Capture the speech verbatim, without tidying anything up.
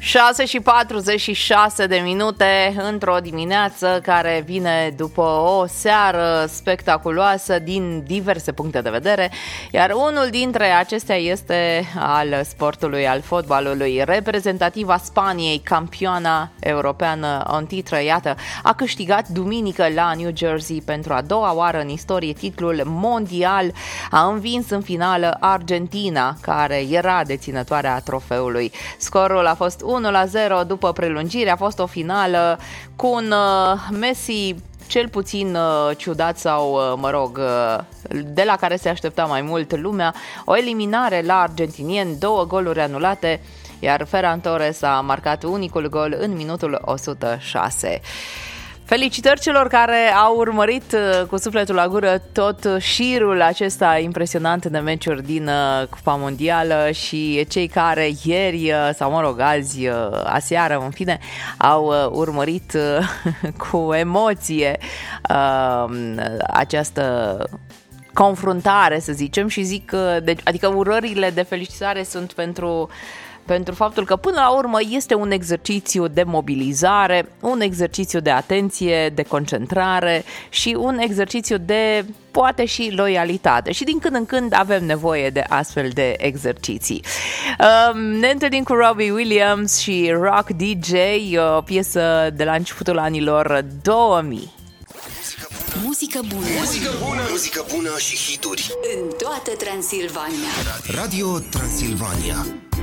șase și patruzeci și șase de minute într-o dimineață care vine după o seară spectaculoasă din diverse puncte de vedere, iar unul dintre acestea este al sportului, al fotbalului. Reprezentativa Spaniei, campioana europeană în titră, iată, a câștigat duminică la New Jersey pentru a doua oară în istorie titlul mondial. A învins în finală Argentina, care era deținătoarea trofeului. Scorul a fost unu la zero după prelungire. A fost o finală cu un uh, Messi cel puțin uh, ciudat sau, uh, mă rog, uh, de la care se aștepta mai mult lumea. O eliminare la argentinieni, două goluri anulate, iar Ferran Torres a marcat unicul gol în minutul o sută șase. Felicitări celor care au urmărit cu sufletul la gură tot șirul acesta impresionant de meciuri din Cupa Mondială și cei care ieri, sau mă rog, azi, aseară, în fine, au urmărit cu emoție această confruntare, să zicem, și zic, adică urările de felicitare sunt pentru pentru faptul că până la urmă este un exercițiu de mobilizare, un exercițiu de atenție, de concentrare și un exercițiu de poate și loialitate. Și din când în când avem nevoie de astfel de exerciții. Ne întâlnim cu Robbie Williams și Rock D J, o piesă de la începutul anilor două mii. Muzică bună. Muzică bună. Muzică bună și hituri. În toată Transilvania. Radio Transilvania.